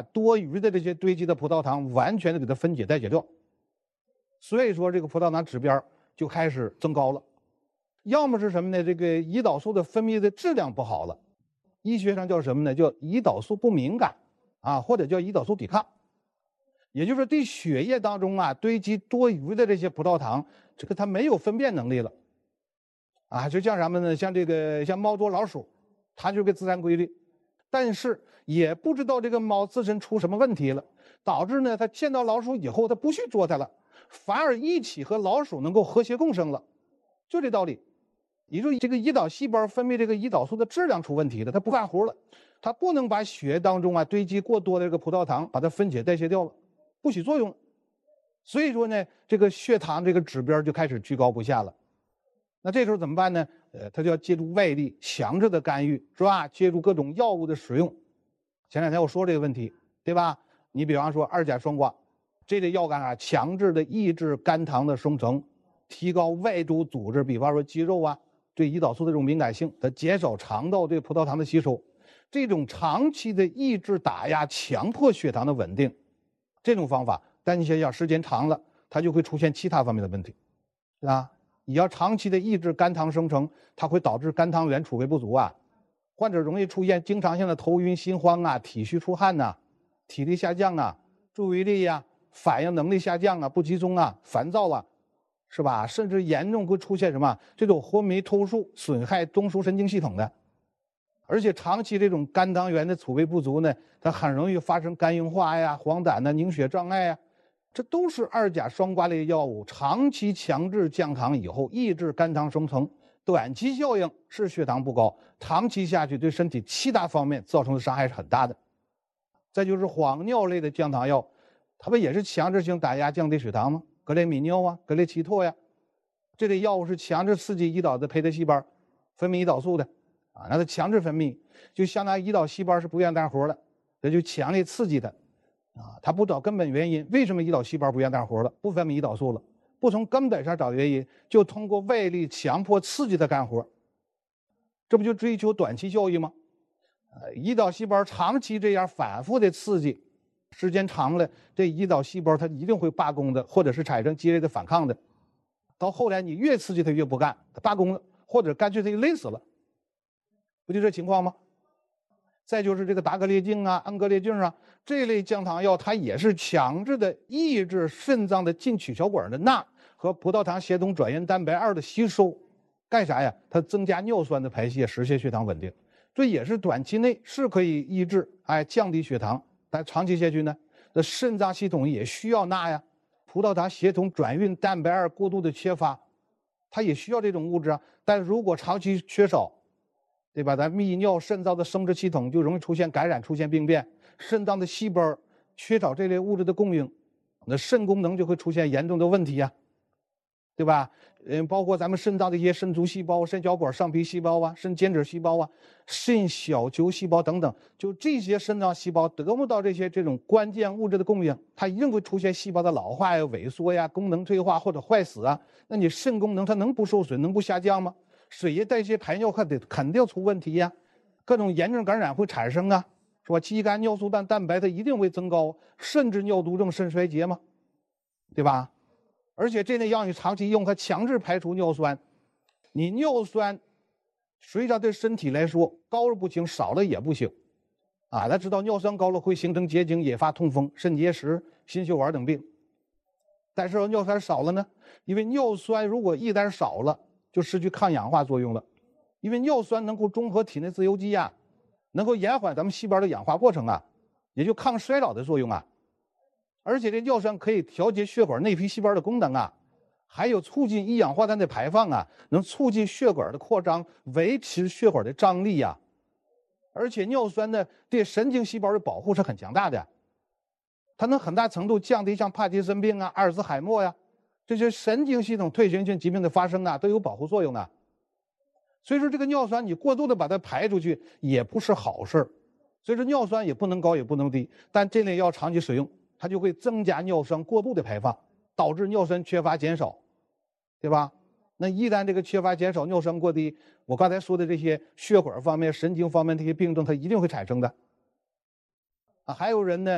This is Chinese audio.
多余的这些堆积的葡萄糖完全的给它分解代谢掉，所以说这个葡萄糖指标就开始增高了。要么是什么呢？这个胰岛素的分泌的质量不好了，医学上叫什么呢？叫胰岛素不敏感啊，或者叫胰岛素抵抗。也就是对血液当中啊堆积多余的这些葡萄糖，这个它没有分辨能力了啊，就像什么呢？像猫捉老鼠，它就是个自然规律，但是也不知道这个猫自身出什么问题了，导致呢它见到老鼠以后它不去捉它了，反而一起和老鼠能够和谐共生了，就这道理。也就是这个胰岛细胞分泌这个胰岛素的质量出问题了，它不干活了，它不能把血液当中啊堆积过多的这个葡萄糖把它分解代谢掉了，不起作用了。所以说呢，这个血糖这个指标就开始居高不下了。那这时候怎么办呢？它就要借助外力强制的干预，是吧？借助各种药物的使用。前两天我说这个问题，对吧？你比方说2甲双胍，这类药干啊，强制的抑制肝糖的生成，提高外周组织，比方说肌肉啊，对胰岛素的这种敏感性，它减少肠道对葡萄糖的吸收。这种长期的抑制打压，强迫血糖的稳定，这种方法，但你想想时间长了，它就会出现其他方面的问题，是吧？你要长期的抑制肝糖生成，它会导致肝糖原储备不足啊，患者容易出现经常性的头晕、心慌啊、体虚出汗呐、体力下降啊、注意力呀、反应能力下降啊、不集中啊、烦躁啊，是吧？甚至严重会出现什么这种昏迷突数，损害中枢神经系统的。而且长期这种肝糖原的储备不足呢，它很容易发生肝硬化呀、黄疸呐、凝血障碍呀，这都是2甲双胍类药物长期强制降糖以后，抑制肝糖生成，短期效应是血糖不高，长期下去对身体其他方面造成的伤害是很大的。再就是磺脲类的降糖药，它不也是强制性打压降低血糖吗？格列米脲啊、格列齐唑呀，这类药物是强制刺激胰岛的胚胎细胞分泌胰岛素的啊，那它强制分泌，就相当于胰岛细胞是不愿干活的，这就强烈刺激它啊，它不找根本原因，为什么胰岛细胞不愿干活了，不分泌胰岛素了，不从根本上找原因，就通过外力强迫刺激它干活，这不就追求短期效益吗？胰岛细胞长期这样反复的刺激，时间长了，这胰岛细胞它一定会罢工的，或者是产生激烈的反抗的。到后来你越刺激它越不干，它罢工了，或者干脆它就累死了，不就这情况吗？再就是这个达格列净啊、安格列净啊这类降糖药，它也是强制的抑制肾脏的进取小管的钠和葡萄糖协同转运蛋白2的吸收，干啥呀？它增加尿酸的排泄，实现血糖稳定。这也是短期内是可以抑制，降低血糖，但长期下去呢，那肾脏系统也需要钠呀，葡萄糖协同转运蛋白2过度的缺乏，它也需要这种物质啊。但如果长期缺少，对吧？咱泌尿肾脏的生殖系统就容易出现感染，出现病变，肾脏的细胞缺少这类物质的供应，那肾功能就会出现严重的问题呀，对吧？包括咱们肾脏的一些肾足细胞、肾小管上皮细胞啊、肾间质细胞啊、肾小球细胞等等，就这些肾脏细胞得不到这种关键物质的供应，它一定会出现细胞的老化呀、萎缩呀、功能退化或者坏死啊。那你肾功能它能不受损、能不下降吗？水液代谢排尿肯定要出问题呀，各种炎症感染会产生啊，是吧？肌酐尿素蛋白它一定会增高，甚至尿毒症、肾衰竭嘛，对吧？而且这类药你长期用，它强制排除尿酸，你尿酸实际上对身体来说高了不行，少了也不行啊。他知道尿酸高了会形成结晶，引发痛风、肾结石、心血管等病。但是尿酸少了呢，因为尿酸如果一旦少了，就失去抗氧化作用了。因为尿酸能够中和体内自由基啊，能够延缓咱们细胞的氧化过程啊，也就抗衰老的作用啊。而且这尿酸可以调节血管内皮细胞的功能啊，还有促进一氧化碳的排放啊，能促进血管的扩张，维持血管的张力啊。而且尿酸呢，对神经细胞的保护是很强大的，它能很大程度降低像帕金森病啊、阿尔兹海默呀这些神经系统退行性疾病的发生啊，都有保护作用的。所以说这个尿酸你过度的把它排出去也不是好事儿。所以说尿酸也不能高也不能低，但这类药长期使用，它就会增加尿酸过度的排放，导致尿酸缺乏减少，对吧？那一旦这个缺乏减少，尿酸过低，我刚才说的这些血管方面、神经方面这些病症，它一定会产生的。还有人呢